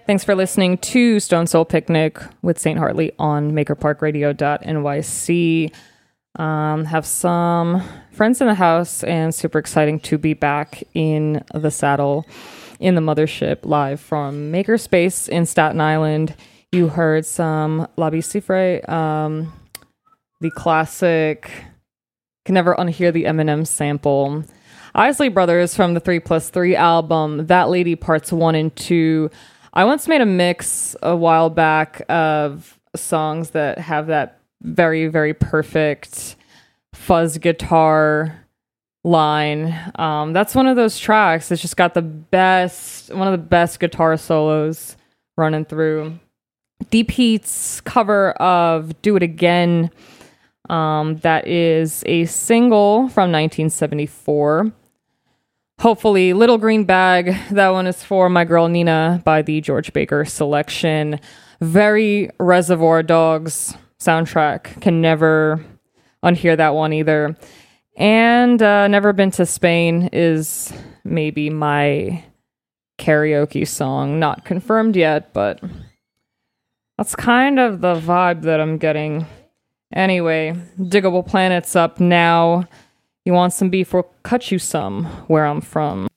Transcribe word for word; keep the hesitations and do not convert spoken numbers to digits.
Thanks for listening to Stone Soul Picnic with Saint Hartley on maker park radio dot n y c. Um, have some friends in the house and super exciting to be back in the saddle in the mothership live from Makerspace in Staten Island. You heard some La Bicifre, um, the classic, can never unhear the Eminem sample. Isley Brothers from the three plus three album, That Lady Parts one and two. I once made a mix a while back of songs that have that very, very perfect fuzz guitar line. Um, that's one of those tracks. It's just got the best, one of the best guitar solos running through. Deep Heat's cover of Do It Again. Um, that is a single from nineteen seventy-four. Hopefully, Little Green Bag. That one is for My Girl Nina by the George Baker Selection. Very Reservoir Dogs soundtrack. Can never unhear that one either. And uh, Never Been to Spain is maybe my karaoke song. Not confirmed yet, but that's kind of the vibe that I'm getting. Anyway, Diggable Planet's up now. You want some beef? We'll cut you some where I'm from.